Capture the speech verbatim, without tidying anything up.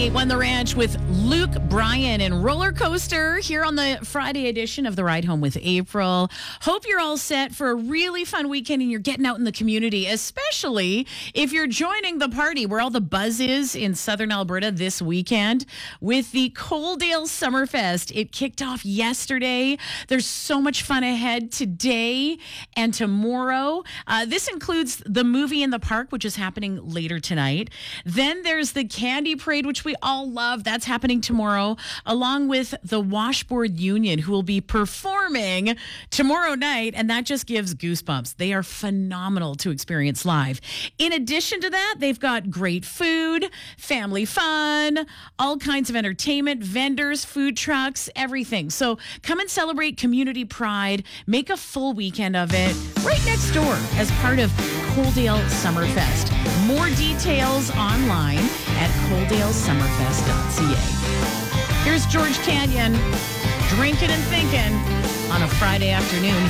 Won the Ranch with Luke Bryan and Roller Coaster here on the Friday edition of The Ride Home with April. Hope you're all set for a really fun weekend and you're getting out in the community, especially if you're joining the party where all the buzz is in Southern Alberta this weekend with the Coaldale Summerfest. It kicked off yesterday. There's so much fun ahead today and tomorrow. Uh, this includes the movie in the park, which is happening later tonight. Then there's the Candy Parade, which we all love. That's happening tomorrow, along with the Washboard Union, who will be performing tomorrow night, and that just gives goosebumps. They are phenomenal to experience live. In addition to that, they've got great food, family fun, all kinds of entertainment, vendors, food trucks, everything. So come and celebrate community pride, make a full weekend of it right next door as part of Coaldale Summerfest. More details online at coaldale summerfest dot c a. Here's George Canyon, drinking and thinking on a Friday afternoon.